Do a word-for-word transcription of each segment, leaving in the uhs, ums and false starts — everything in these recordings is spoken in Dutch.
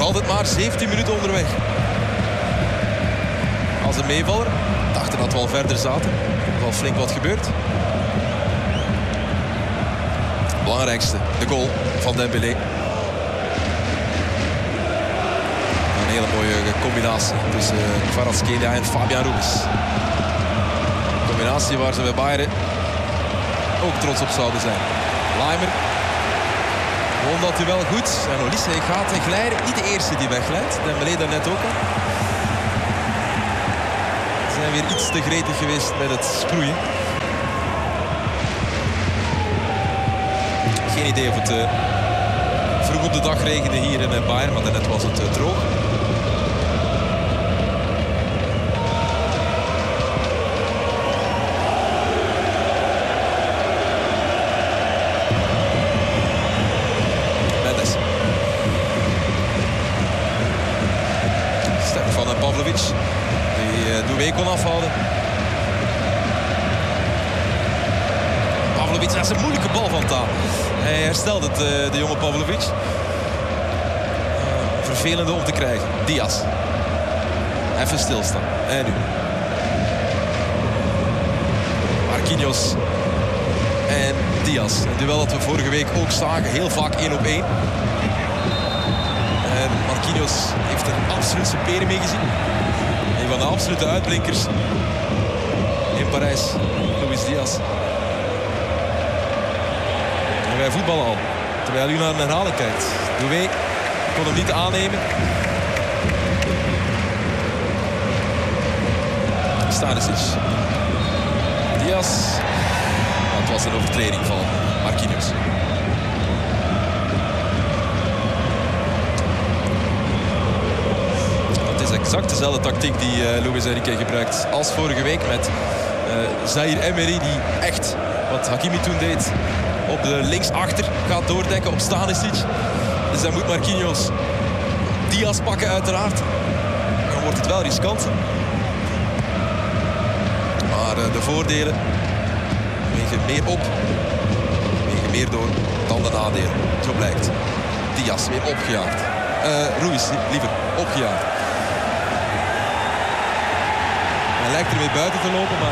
altijd maar zeventien minuten onderweg. Als een meevaller. Ik dacht dat we al verder zaten. Er is al flink wat gebeurd. Het belangrijkste, de goal van Dembélé. Een hele mooie combinatie tussen Kvaratskhelia en Fabian Ruiz. Een combinatie waar ze bij Bayern ook trots op zouden zijn. Laimer won dat duel goed. En Olise gaat glijden. Niet de eerste die wegglijdt. Dembélé daarnet ook al. Ze zijn weer iets te gretig geweest met het sproeien. Geen idee of het uh, vroeg op de dag regende hier in Bayern, maar daarnet was het uh, droog. Mendes. Step van uh, Pavlovic, die uh, Doué kon afhouden. Pavlovic, dat is een moeilijke bal van Taal. Hij herstelt het, uh, de jonge Pavlovic. Uh, vervelende om te krijgen. Diaz. Even stilstaan. En nu. Marquinhos. En Diaz. Een duel dat we vorige week ook zagen. Heel vaak één op één. En Marquinhos heeft er absoluut zijn peren mee gezien. Een van de absolute uitblinkers in Parijs. Luis Diaz. Wij voetballen al, terwijl u naar een herhaling kijkt. Doué kon hem niet aannemen. Stanisic. Diaz. Dat was een overtreding van Marquinhos. Het is exact dezelfde tactiek die uh, Luis Enrique gebruikt als vorige week met uh, Zaïre Emery, die echt wat Hakimi toen deed op de linksachter gaat doordekken op Stanisic. Dus dan moet Marquinhos Diaz pakken uiteraard. Dan wordt het wel riskant. Maar uh, de voordelen wegen meer op. Wegen meer door dan de nadelen. Zo blijkt. Diaz weer opgejaagd. Uh, Ruiz liever opgejaagd. Hij lijkt ermee buiten te lopen, maar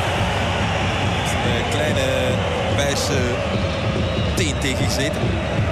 een kleine wijze teen tegen gezeten.